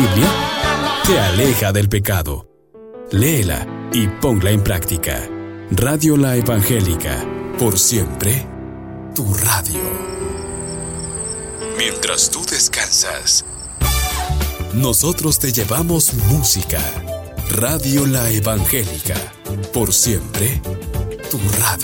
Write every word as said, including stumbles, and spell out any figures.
Biblia te aleja del pecado. Léela y ponla en práctica. Radio La Evangélica, por siempre, tu radio. Mientras tú descansas, nosotros te llevamos música. Radio La Evangélica, por siempre, tu radio.